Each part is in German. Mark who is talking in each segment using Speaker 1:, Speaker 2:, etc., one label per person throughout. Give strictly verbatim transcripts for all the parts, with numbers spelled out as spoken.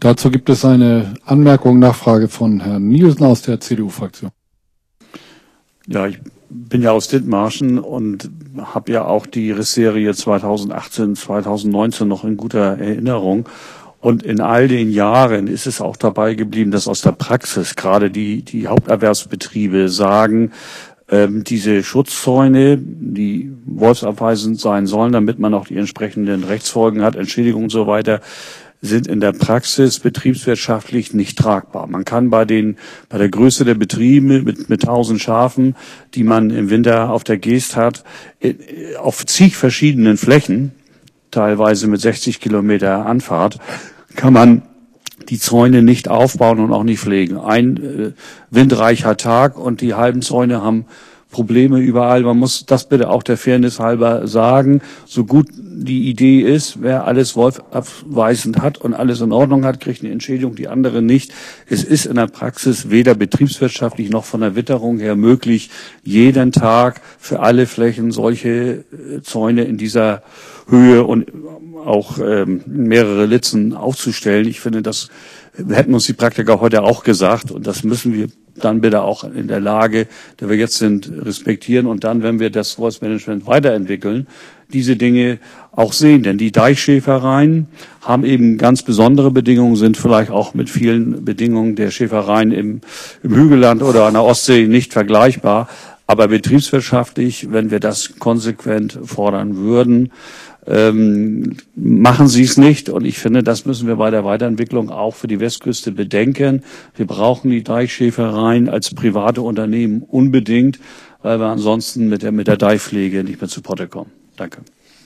Speaker 1: Dazu gibt es eine Anmerkung, Nachfrage von Herrn Nielsen aus der C D U-Fraktion.
Speaker 2: Ja, ich bin ja aus Dithmarschen und habe ja auch die Rissserie zweitausendachtzehn, zweitausendneunzehn noch in guter Erinnerung. Und in all den Jahren ist es auch dabei geblieben, dass aus der Praxis gerade die, die Haupterwerbsbetriebe sagen, ähm, diese Schutzzäune, die wolfsabweisend sein sollen, damit man auch die entsprechenden Rechtsfolgen hat, Entschädigung und so weiter, sind in der Praxis betriebswirtschaftlich nicht tragbar. Man kann bei den, bei der Größe der Betriebe mit, mit tausend Schafen, die man im Winter auf der Geest hat, auf zig verschiedenen Flächen, teilweise mit sechzig Kilometer Anfahrt, kann man die Zäune nicht aufbauen und auch nicht pflegen. Ein äh, windreicher Tag und die halben Zäune haben Probleme überall. Man muss das bitte auch der Fairness halber sagen. So gut die Idee ist, wer alles wolfabweisend hat und alles in Ordnung hat, kriegt eine Entschädigung, die andere nicht. Es ist in der Praxis weder betriebswirtschaftlich noch von der Witterung her möglich, jeden Tag für alle Flächen solche Zäune in dieser Höhe und auch ähm, mehrere Litzen aufzustellen. Ich finde, das hätten uns die Praktiker heute auch gesagt und das müssen wir dann bitte auch in der Lage, der wir jetzt sind, respektieren und dann, wenn wir das Wolfsmanagement weiterentwickeln, diese Dinge auch sehen. Denn die Deichschäfereien haben eben ganz besondere Bedingungen, sind vielleicht auch mit vielen Bedingungen der Schäfereien im, im Hügelland oder an der Ostsee nicht vergleichbar. Aber betriebswirtschaftlich, wenn wir das konsequent fordern würden, Ähm, machen sie es nicht. Und ich finde, das müssen wir bei der Weiterentwicklung auch für die Westküste bedenken. Wir brauchen die Deichschäfereien als private Unternehmen unbedingt, weil wir ansonsten mit der, mit der Deichpflege nicht mehr zu Potte kommen. Danke.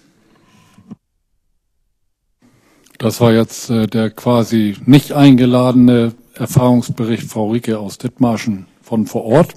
Speaker 1: Das war jetzt äh, der quasi nicht eingeladene Erfahrungsbericht Frau Rieke aus Dithmarschen von vor Ort.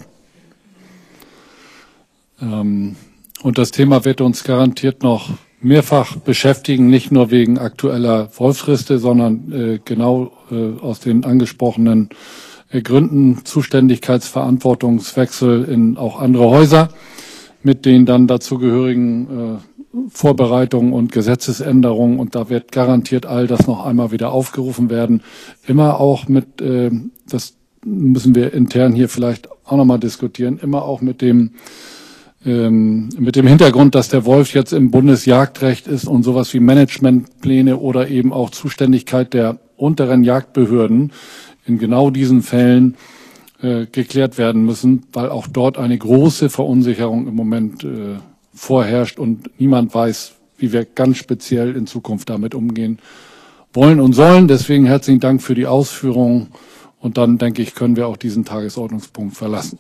Speaker 1: Ähm, und das Thema wird uns garantiert noch mehrfach beschäftigen, nicht nur wegen aktueller Wolfsrisse, sondern äh, genau äh, aus den angesprochenen äh, Gründen Zuständigkeitsverantwortungswechsel in auch andere Häuser mit den dann dazugehörigen äh, Vorbereitungen und Gesetzesänderungen. Und da wird garantiert all das noch einmal wieder aufgerufen werden. Immer auch mit, äh, das müssen wir intern hier vielleicht auch nochmal diskutieren, immer auch mit dem mit dem Hintergrund, dass der Wolf jetzt im Bundesjagdrecht ist und sowas wie Managementpläne oder eben auch Zuständigkeit der unteren Jagdbehörden in genau diesen Fällen äh, geklärt werden müssen, weil auch dort eine große Verunsicherung im Moment äh, vorherrscht und niemand weiß, wie wir ganz speziell in Zukunft damit umgehen wollen und sollen. Deswegen herzlichen Dank für die Ausführungen und dann, denke ich, können wir auch diesen Tagesordnungspunkt verlassen.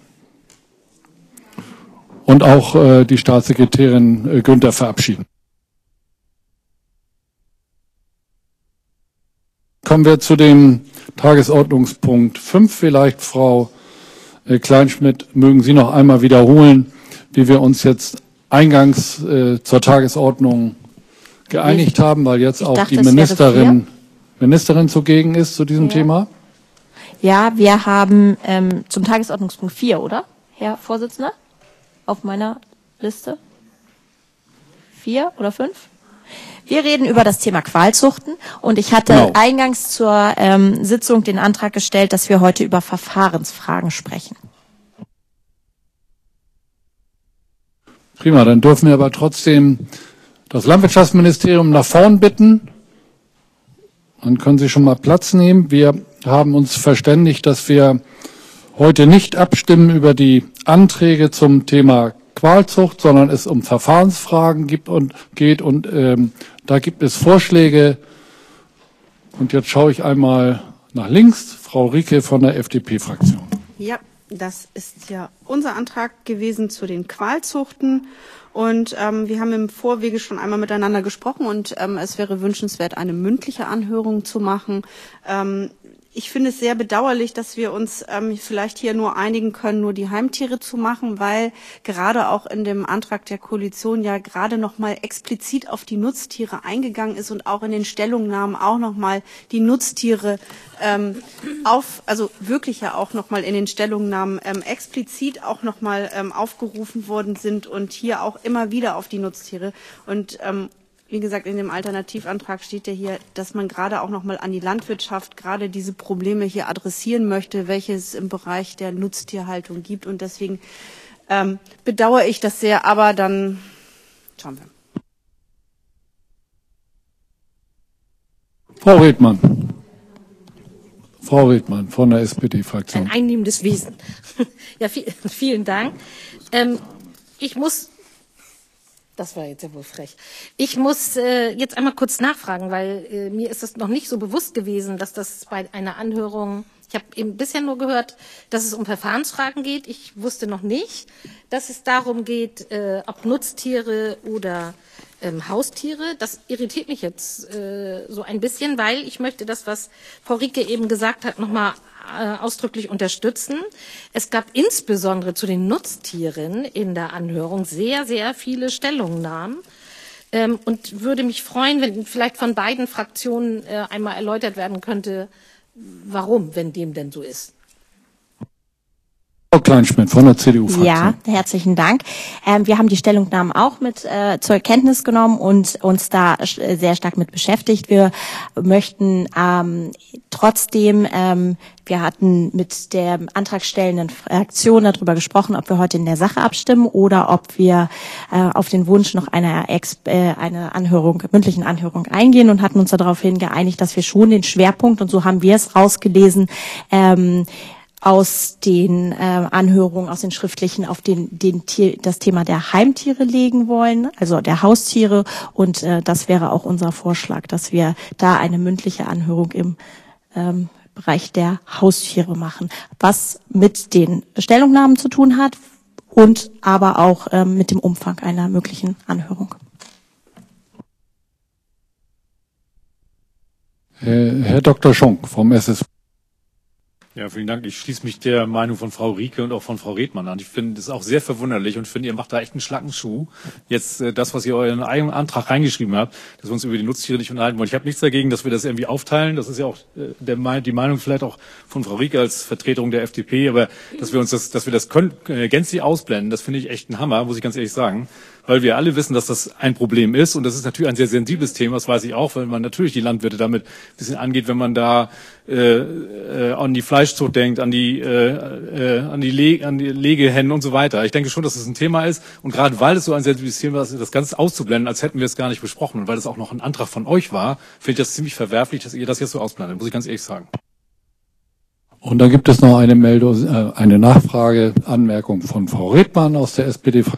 Speaker 1: Und auch äh, die Staatssekretärin äh, Günther verabschieden. Kommen wir zu dem Tagesordnungspunkt fünf. Vielleicht, Frau äh, Kleinschmidt, mögen Sie noch einmal wiederholen, wie wir uns jetzt eingangs äh, zur Tagesordnung geeinigt ich, haben, weil jetzt auch dachte, die Ministerin, Ministerin zugegen ist zu diesem ja. Thema.
Speaker 3: Ja, wir haben ähm, zum Tagesordnungspunkt vier, oder, Herr Vorsitzender? Auf meiner Liste? Vier oder fünf? Wir reden über das Thema Qualzuchten und ich hatte genau. eingangs zur ähm, Sitzung den Antrag gestellt, dass wir heute über Verfahrensfragen sprechen.
Speaker 1: Prima, dann dürfen wir aber trotzdem das Landwirtschaftsministerium nach vorn bitten. Dann können Sie schon mal Platz nehmen. Wir haben uns verständigt, dass wir heute nicht abstimmen über die Anträge zum Thema Qualzucht, sondern es um Verfahrensfragen gibt und geht und ähm, da gibt es Vorschläge. Und jetzt schaue ich einmal nach links, Frau Rieke von der F D P-Fraktion.
Speaker 4: Ja, das ist ja unser Antrag gewesen zu den Qualzuchten. Und ähm, wir haben im Vorwege schon einmal miteinander gesprochen und ähm, es wäre wünschenswert, eine mündliche Anhörung zu machen. Ähm, Ich finde es sehr bedauerlich, dass wir uns ähm, vielleicht hier nur einigen können, nur die Heimtiere zu machen, weil gerade auch in dem Antrag der Koalition ja gerade noch mal explizit auf die Nutztiere eingegangen ist und auch in den Stellungnahmen auch noch mal die Nutztiere ähm, auf, also wirklich ja auch noch mal in den Stellungnahmen ähm, explizit auch noch mal ähm, aufgerufen worden sind und hier auch immer wieder auf die Nutztiere und ähm, wie gesagt, in dem Alternativantrag steht ja hier, dass man gerade auch noch mal an die Landwirtschaft gerade diese Probleme hier adressieren möchte, welche es im Bereich der Nutztierhaltung gibt. Und deswegen ähm, bedauere ich das sehr, aber dann schauen wir.
Speaker 1: Frau Redmann. Frau Redmann von der S P D-Fraktion.
Speaker 5: Ein einnehmendes Wesen. Ja, viel, vielen Dank. Ähm, ich muss, das war jetzt ja wohl frech, ich muss äh, jetzt einmal kurz nachfragen, weil äh, mir ist es noch nicht so bewusst gewesen, dass das bei einer Anhörung, ich habe eben bisher nur gehört, dass es um Verfahrensfragen geht. Ich wusste noch nicht, dass es darum geht, äh, ob Nutztiere oder ähm, Haustiere. Das irritiert mich jetzt äh, so ein bisschen, weil ich möchte das, was Frau Rieke eben gesagt hat, nochmal äh, ausdrücklich unterstützen. Es gab insbesondere zu den Nutztieren in der Anhörung sehr, sehr viele Stellungnahmen. Ähm, und würde mich freuen, wenn vielleicht von beiden Fraktionen äh, einmal erläutert werden könnte, warum, wenn dem denn so ist.
Speaker 1: Frau Kleinschmidt von der C D U-Fraktion.
Speaker 3: Ja, herzlichen Dank. Ähm, wir haben die Stellungnahmen auch mit äh, zur Kenntnis genommen und uns da äh, sehr stark mit beschäftigt. Wir möchten ähm, trotzdem, ähm, wir hatten mit der antragstellenden Fraktion darüber gesprochen, ob wir heute in der Sache abstimmen oder ob wir äh, auf den Wunsch noch einer Ex äh, eine Anhörung, mündlichen Anhörung eingehen und hatten uns daraufhin geeinigt, dass wir schon den Schwerpunkt, und so haben wir es rausgelesen, ähm, aus den äh, Anhörungen, aus den schriftlichen auf den, den Tier, das Thema der Heimtiere legen wollen, also der Haustiere. Und äh, das wäre auch unser Vorschlag, dass wir da eine mündliche Anhörung im ähm, Bereich der Haustiere machen, was mit den Stellungnahmen zu tun hat und aber auch ähm, mit dem Umfang einer möglichen Anhörung.
Speaker 1: Herr, Herr Doktor Schonk vom S S.
Speaker 6: Ja, vielen Dank. Ich schließe mich der Meinung von Frau Rieke und auch von Frau Redmann an. Ich finde es auch sehr verwunderlich und finde, ihr macht da echt einen schlacken Schuh. Jetzt äh, das, was ihr euren eigenen Antrag reingeschrieben habt, dass wir uns über die Nutztiere nicht unterhalten wollen. Ich habe nichts dagegen, dass wir das irgendwie aufteilen. Das ist ja auch äh, der, die Meinung vielleicht auch von Frau Rieke als Vertretung der F D P. Aber dass wir uns das, dass wir das können, äh, gänzlich ausblenden, das finde ich echt ein Hammer, muss ich ganz ehrlich sagen. Weil wir alle wissen, dass das ein Problem ist. Und das ist natürlich ein sehr sensibles Thema, das weiß ich auch, weil man natürlich die Landwirte damit ein bisschen angeht, wenn man da äh, äh, an die Fleischzucht denkt, an die, äh, äh, an, die Le an die Legehennen und so weiter. Ich denke schon, dass es ein Thema ist. Und gerade weil es so ein sensibles Thema ist, das Ganze auszublenden, als hätten wir es gar nicht besprochen. Und weil es auch noch ein Antrag von euch war, finde ich das ziemlich verwerflich, dass ihr das jetzt so ausblendet, muss ich ganz ehrlich sagen.
Speaker 1: Und dann gibt es noch eine Meldung, äh, eine Nachfrage, Anmerkung von Frau Redmann aus der S P D-Fraktion.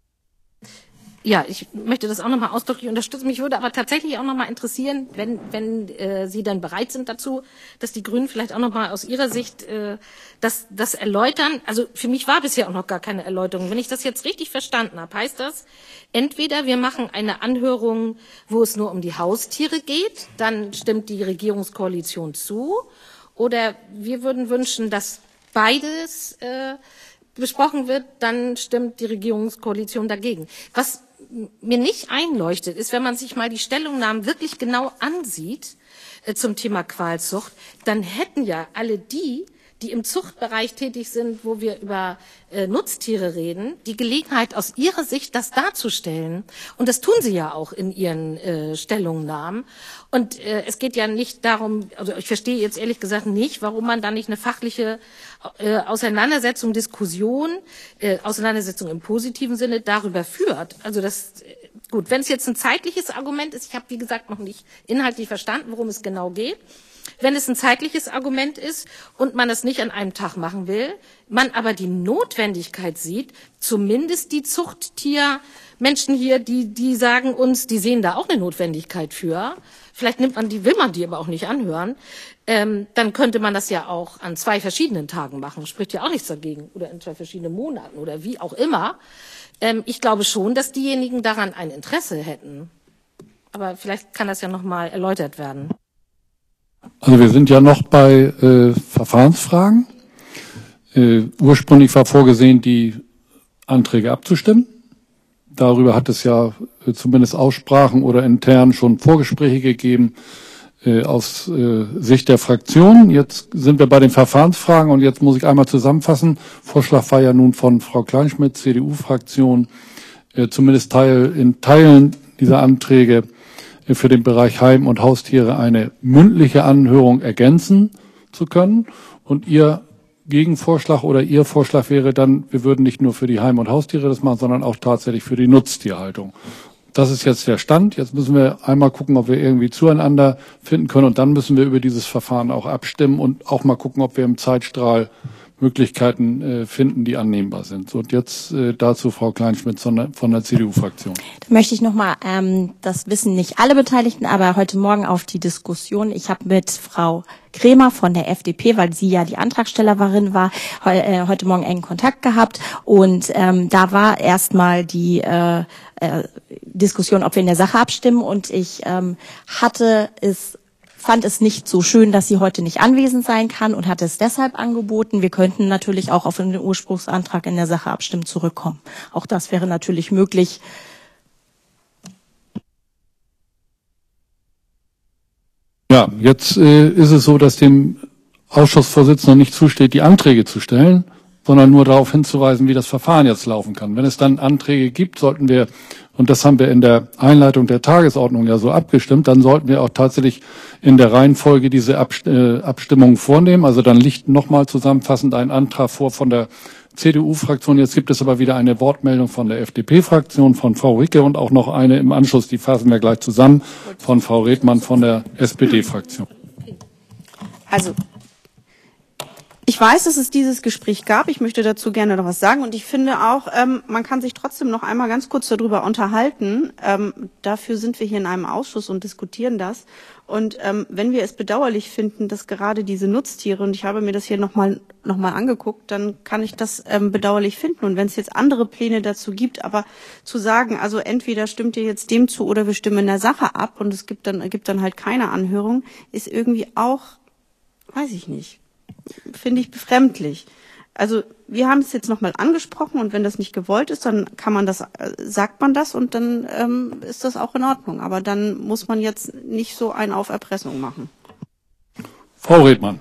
Speaker 5: Ja, ich möchte das auch nochmal ausdrücklich unterstützen. Mich würde aber tatsächlich auch nochmal interessieren, wenn, wenn äh, Sie dann bereit sind dazu, dass die Grünen vielleicht auch nochmal aus Ihrer Sicht äh, das, das erläutern. Also für mich war bisher auch noch gar keine Erläuterung. Wenn ich das jetzt richtig verstanden habe, heißt das, entweder wir machen eine Anhörung, wo es nur um die Haustiere geht, dann stimmt die Regierungskoalition zu, oder wir würden wünschen, dass beides äh, besprochen wird, dann stimmt die Regierungskoalition dagegen. Was mir nicht einleuchtet, ist, wenn man sich mal die Stellungnahmen wirklich genau ansieht äh, zum Thema Qualzucht, dann hätten ja alle die, die im Zuchtbereich tätig sind, wo wir über äh, Nutztiere reden, die Gelegenheit aus ihrer Sicht das darzustellen. Und das tun sie ja auch in ihren äh, Stellungnahmen. Und äh, es geht ja nicht darum, also ich verstehe jetzt ehrlich gesagt nicht, warum man da nicht eine fachliche äh, Auseinandersetzung, Diskussion, äh, Auseinandersetzung im positiven Sinne darüber führt. Also das, äh, gut, wenn es jetzt ein zeitliches Argument ist, ich habe wie gesagt noch nicht inhaltlich verstanden, worum es genau geht. Wenn es ein zeitliches Argument ist und man es nicht an einem Tag machen will, man aber die Notwendigkeit sieht, zumindest die Zuchttiermenschen hier, die, die sagen uns, die sehen da auch eine Notwendigkeit für, vielleicht nimmt man die, will man die aber auch nicht anhören, ähm, dann könnte man das ja auch an zwei verschiedenen Tagen machen, spricht ja auch nichts dagegen, oder in zwei verschiedenen Monaten oder wie auch immer. Ähm, ich glaube schon, dass diejenigen daran ein Interesse hätten. Aber vielleicht kann das ja nochmal erläutert werden.
Speaker 1: Also wir sind ja noch bei äh, Verfahrensfragen. Äh, ursprünglich war vorgesehen, die Anträge abzustimmen. Darüber hat es ja äh, zumindest Aussprachen oder intern schon Vorgespräche gegeben äh, aus äh, Sicht der Fraktionen. Jetzt sind wir bei den Verfahrensfragen und jetzt muss ich einmal zusammenfassen. Vorschlag war ja nun von Frau Kleinschmidt, C D U-Fraktion, äh, zumindest Teil, in Teilen dieser Anträge für den Bereich Heim- und Haustiere eine mündliche Anhörung ergänzen zu können. Und Ihr Gegenvorschlag oder Ihr Vorschlag wäre dann, wir würden nicht nur für die Heim- und Haustiere das machen, sondern auch tatsächlich für die Nutztierhaltung. Das ist jetzt der Stand. Jetzt müssen wir einmal gucken, ob wir irgendwie zueinander finden können. Und dann müssen wir über dieses Verfahren auch abstimmen und auch mal gucken, ob wir im Zeitstrahl Möglichkeiten äh, finden, die annehmbar sind. So, und jetzt äh, dazu Frau Kleinschmidt von der, von der C D U-Fraktion.
Speaker 3: Da möchte ich nochmal, ähm, das wissen nicht alle Beteiligten, aber heute Morgen auf die Diskussion. Ich habe mit Frau Kremer von der F D P, weil sie ja die Antragstellerin war, he, äh, heute Morgen engen Kontakt gehabt. Und ähm, da war erstmal die äh, äh, Diskussion, ob wir in der Sache abstimmen. Und ich ähm, hatte es fand es nicht so schön, dass sie heute nicht anwesend sein kann und hat es deshalb angeboten. Wir könnten natürlich auch auf den Ursprungsantrag in der Sache abstimmen zurückkommen. Auch das wäre natürlich möglich.
Speaker 1: Ja, jetzt äh, ist es so, dass dem Ausschussvorsitzenden nicht zusteht, die Anträge zu stellen, sondern nur darauf hinzuweisen, wie das Verfahren jetzt laufen kann. Wenn es dann Anträge gibt, sollten wir, und das haben wir in der Einleitung der Tagesordnung ja so abgestimmt, dann sollten wir auch tatsächlich in der Reihenfolge diese Abstimmung vornehmen. Also dann liegt nochmal zusammenfassend ein Antrag vor von der C D U-Fraktion. Jetzt gibt es aber wieder eine Wortmeldung von der F D P-Fraktion, von Frau Ricke und auch noch eine im Anschluss, die fassen wir gleich zusammen, von Frau Redmann von der S P D-Fraktion.
Speaker 4: Also, ich weiß, dass es dieses Gespräch gab. Ich möchte dazu gerne noch was sagen. Und ich finde auch, ähm, man kann sich trotzdem noch einmal ganz kurz darüber unterhalten. Ähm, dafür sind wir hier in einem Ausschuss und diskutieren das. Und ähm, wenn wir es bedauerlich finden, dass gerade diese Nutztiere, und ich habe mir das hier nochmal noch mal angeguckt, dann kann ich das ähm, bedauerlich finden. Und wenn es jetzt andere Pläne dazu gibt, aber zu sagen, also entweder stimmt ihr jetzt dem zu oder wir stimmen in der Sache ab und es gibt dann, gibt dann halt keine Anhörung, ist irgendwie auch, weiß ich nicht, finde ich befremdlich. Also wir haben es jetzt nochmal angesprochen und wenn das nicht gewollt ist, dann kann man das, sagt man das und dann ähm, ist das auch in Ordnung. Aber dann muss man jetzt nicht so einen auf Erpressung machen.
Speaker 1: Frau Redmann.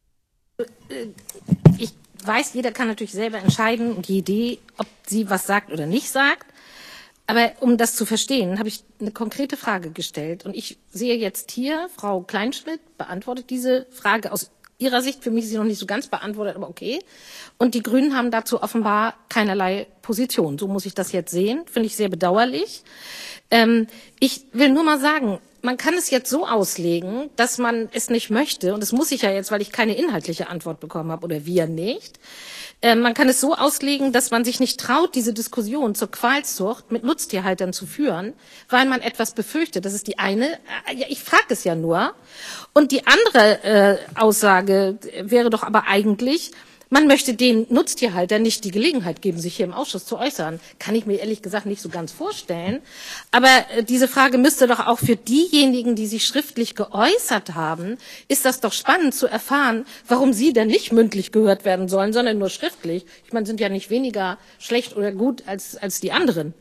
Speaker 5: Ich weiß, jeder kann natürlich selber entscheiden, die Idee, ob sie was sagt oder nicht sagt. Aber um das zu verstehen, habe ich eine konkrete Frage gestellt. Und ich sehe jetzt hier, Frau Kleinschmidt beantwortet diese Frage aus Ihrer Sicht. Für mich ist sie noch nicht so ganz beantwortet, aber okay. Und die Grünen haben dazu offenbar keinerlei Position. So muss ich das jetzt sehen. Finde ich sehr bedauerlich. Ähm, ich will nur mal sagen, man kann es jetzt so auslegen, dass man es nicht möchte. Und das muss ich ja jetzt, weil ich keine inhaltliche Antwort bekommen habe oder wir nicht. Ähm, man kann es so auslegen, dass man sich nicht traut, diese Diskussion zur Qualzucht mit Nutztierhaltern zu führen, weil man etwas befürchtet. Das ist die eine. Äh, ja, ich frage es ja nur. Und die andere äh, Aussage wäre doch aber eigentlich, man möchte den Nutztierhaltern nicht die Gelegenheit geben, sich hier im Ausschuss zu äußern. Kann ich mir ehrlich gesagt nicht so ganz vorstellen. Aber äh, diese Frage müsste doch auch für diejenigen, die sich schriftlich geäußert haben, ist das doch spannend zu erfahren, warum sie denn nicht mündlich gehört werden sollen, sondern nur schriftlich. Ich meine, sind ja nicht weniger schlecht oder gut als, als die anderen.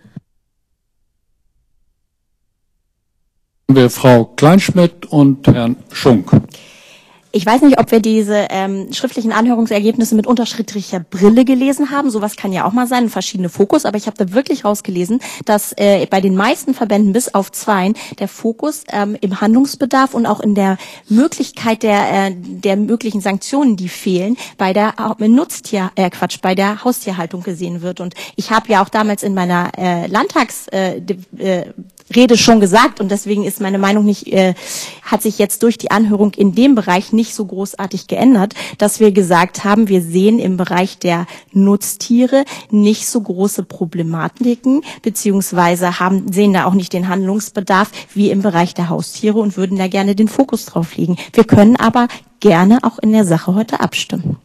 Speaker 1: Wir Frau Kleinschmidt und Herrn Schunk.
Speaker 3: Ich weiß nicht, ob wir diese ähm, schriftlichen Anhörungsergebnisse mit unterschiedlicher Brille gelesen haben. Sowas kann ja auch mal sein, verschiedene Fokus. Aber ich habe da wirklich rausgelesen, dass äh, bei den meisten Verbänden bis auf zweien der Fokus ähm, im Handlungsbedarf und auch in der Möglichkeit der äh, der möglichen Sanktionen, die fehlen, bei der äh, Nutztier, äh, Quatsch, bei der Haustierhaltung gesehen wird. Und ich habe ja auch damals in meiner äh, Landtags äh, äh, Rede schon gesagt und deswegen ist meine Meinung nicht, äh, hat sich jetzt durch die Anhörung in dem Bereich nicht so großartig geändert, dass wir gesagt haben, wir sehen im Bereich der Nutztiere nicht so große Problematiken, beziehungsweise haben, sehen da auch nicht den Handlungsbedarf wie im Bereich der Haustiere und würden da gerne den Fokus drauf legen. Wir können aber gerne auch in der Sache heute abstimmen.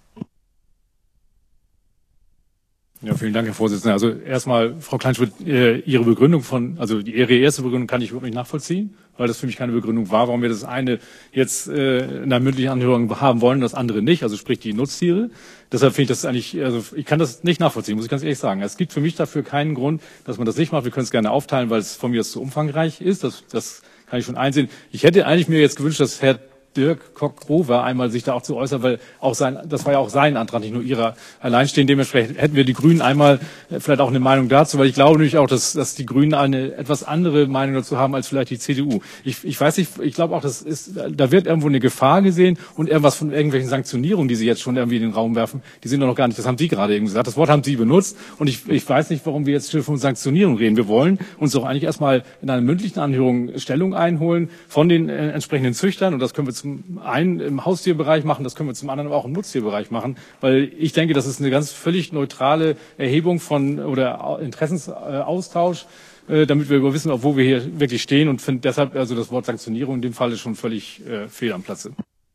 Speaker 6: Ja, vielen Dank, Herr Vorsitzender. Also erstmal, Frau Kleinschmidt, äh, Ihre Begründung von, also die, Ihre erste Begründung kann ich überhaupt nicht nachvollziehen, weil das für mich keine Begründung war, warum wir das eine jetzt äh, in einer mündlichen Anhörung haben wollen, das andere nicht, also sprich die Nutztiere. Deshalb finde ich das eigentlich, also ich kann das nicht nachvollziehen, muss ich ganz ehrlich sagen. Es gibt für mich dafür keinen Grund, dass man das nicht macht. Wir können es gerne aufteilen, weil es von mir aus zu umfangreich ist. Das, das kann ich schon einsehen. Ich hätte eigentlich mir jetzt gewünscht, dass Herr Dirk Koch-Rover einmal sich da auch zu äußern, weil auch sein, das war ja auch sein Antrag, nicht nur ihrer alleinstehend. Dementsprechend hätten wir die Grünen einmal vielleicht auch eine Meinung dazu, weil ich glaube nämlich auch, dass, dass die Grünen eine etwas andere Meinung dazu haben als vielleicht die C D U. Ich, ich weiß nicht, ich glaube auch, das ist, da wird irgendwo eine Gefahr gesehen und irgendwas von irgendwelchen Sanktionierungen, die Sie jetzt schon irgendwie in den Raum werfen, die sind doch noch gar nicht, das haben Sie gerade eben gesagt. Das Wort haben Sie benutzt und ich, ich weiß nicht, warum wir jetzt still von Sanktionierung reden. Wir wollen uns doch eigentlich erstmal in einer mündlichen Anhörung Stellung einholen von den äh, entsprechenden Züchtern und das können wir zum einen im Haustierbereich machen, das können wir zum anderen aber auch im Nutztierbereich machen, weil ich denke, das ist eine ganz völlig neutrale Erhebung von oder Interessensaustausch, äh, damit wir wissen, wo wir hier wirklich stehen und finde deshalb also das Wort Sanktionierung in dem Fall ist schon völlig äh, fehl am Platze.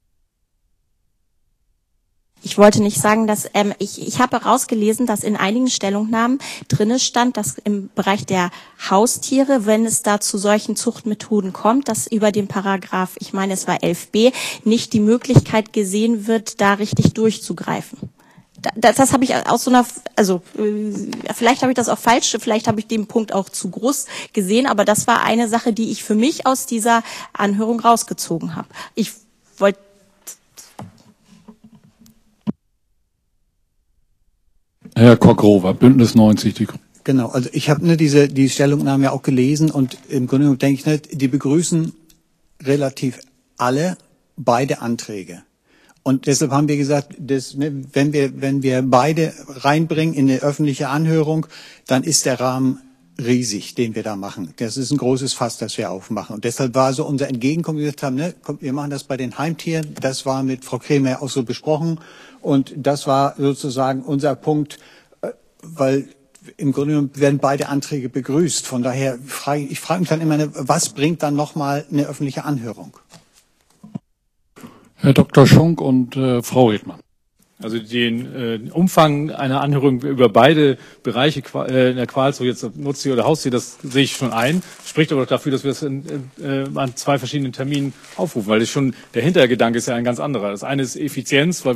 Speaker 3: Ich wollte nicht sagen, dass ähm, ich, ich habe herausgelesen, dass in einigen Stellungnahmen drinne stand, dass im Bereich der Haustiere, wenn es da zu solchen Zuchtmethoden kommt, dass über den Paragraph, ich meine es war elf b, nicht die Möglichkeit gesehen wird, da richtig durchzugreifen. Das, das habe ich aus so einer, also äh, vielleicht habe ich das auch falsch, vielleicht habe ich den Punkt auch zu groß gesehen, aber das war eine Sache, die ich für mich aus dieser Anhörung rausgezogen habe. Ich wollte
Speaker 1: Herr Koch-Rover, Bündnis neunzig, die Grünen.
Speaker 7: Genau, also ich habe ne, diese die Stellungnahme ja auch gelesen und im Grunde genommen denke ich, ne, die begrüßen relativ alle beide Anträge. Und deshalb haben wir gesagt, dass, ne, wenn wir wenn wir beide reinbringen in eine öffentliche Anhörung, dann ist der Rahmen riesig, den wir da machen. Das ist ein großes Fass, das wir aufmachen. Und deshalb war so unser Entgegenkommen, wir gesagt haben, ne, komm, wir machen das bei den Heimtieren. Das war mit Frau Kremer auch so besprochen. Und das war sozusagen unser Punkt, weil im Grunde genommen werden beide Anträge begrüßt. Von daher frage ich, ich frage mich dann immer, was bringt dann nochmal eine öffentliche Anhörung?
Speaker 1: Herr Doktor Schunk und äh, Frau Redmann.
Speaker 6: Also den äh, Umfang einer Anhörung über beide Bereiche äh, in der Qualzucht, jetzt Nutztier oder Haustier, das sehe ich schon ein. Spricht aber doch dafür, dass wir das in, äh, an zwei verschiedenen Terminen aufrufen, weil das schon der Hintergedanke ist ja ein ganz anderer. Das eine ist Effizienz, weil